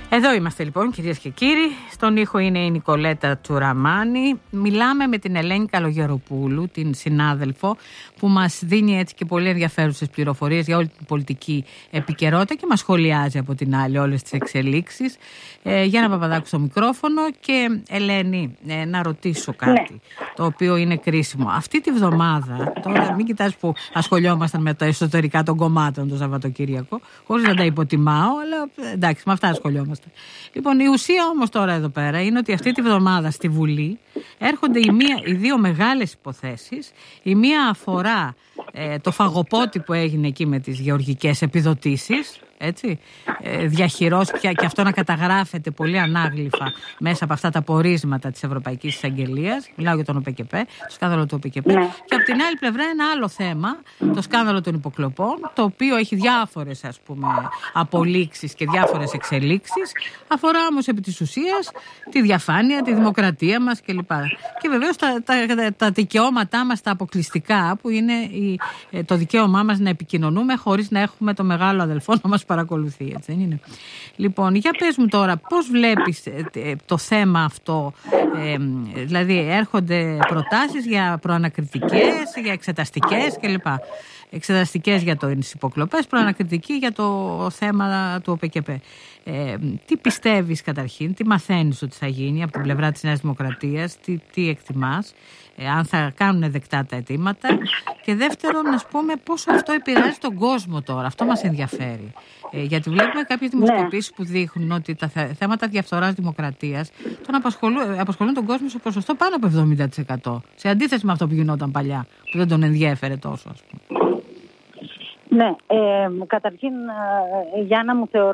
Εδώ είμαστε λοιπόν, κυρίες και κύριοι. Στον ήχο είναι η Νικολέτα Τσουραμάνη. Μιλάμε με την Ελένη Καλογεροπούλου, την συνάδελφο, που μας δίνει έτσι και πολύ ενδιαφέρουσες πληροφορίες για όλη την πολιτική επικαιρότητα και μας σχολιάζει από την άλλη όλες τις εξελίξεις. Γιάννα Παπαδάκου στο μικρόφωνο. Και Ελένη, να ρωτήσω κάτι, το οποίο είναι κρίσιμο. Αυτή τη βδομάδα, τώρα μην κοιτάς που ασχολιόμασταν με τα εσωτερικά των κομμάτων το Σαββατοκύριακο, χωρίς να τα υποτιμάω, αλλά εντάξει, με αυτά ασχολιόμαστε. Λοιπόν, η ουσία όμως τώρα εδώ πέρα είναι ότι αυτή τη βδομάδα στη Βουλή έρχονται οι δύο μεγάλες υποθέσεις. Η μία αφορά το φαγοπότη που έγινε εκεί με τις γεωργικές επιδοτήσεις, έτσι, διαχειρός πια, και αυτό να καταγράφεται πολύ ανάγλυφα μέσα από αυτά τα πορίσματα της Ευρωπαϊκής Εισαγγελίας. Μιλάω για τον ΟΠΕΚΕΠΕ, το σκάνδαλο του ΟΠΕΚΕΠΕ. Και από την άλλη πλευρά ένα άλλο θέμα, το σκάνδαλο των υποκλοπών, το οποίο έχει διάφορες, ας πούμε, απολύξεις και διάφορες εξελίξεις. Αφορά όμως επί της ουσίας τη διαφάνεια, τη δημοκρατία μας κλπ. Και βεβαίως τα δικαιώματά μας τα αποκλειστικά, που είναι το δικαίωμά μας να επικοινωνούμε χωρίς να έχουμε το μεγάλο αδελφό να μας παρακολουθεί, έτσι δεν είναι? Λοιπόν, για πες μου τώρα, πώς βλέπεις το θέμα αυτό? Δηλαδή έρχονται προτάσεις για προανακριτικές, για εξεταστικές κλπ. Εξεταστικές για τις υποκλοπές, προανακριτική για το θέμα του ΟΠΕΚΕΠΕ. Τι πιστεύεις καταρχήν, τι μαθαίνεις ότι θα γίνει από την πλευρά της Νέας Δημοκρατίας, τι εκτιμάς, αν θα κάνουν δεκτά τα αιτήματα, και δεύτερον, να πούμε πόσο αυτό επηρεάζει τον κόσμο τώρα. Αυτό μας ενδιαφέρει. Γιατί βλέπουμε κάποιες δημοσκοπήσεις που δείχνουν ότι τα θέματα διαφθοράς δημοκρατίας τον απασχολούν τον κόσμο σε ποσοστό πάνω από 70%. Σε αντίθεση με αυτό που γινόταν παλιά, που δεν τον ενδιέφερε τόσο, ας πούμε. Ναι, καταρχήν, Γιάννα, μου θεωρώ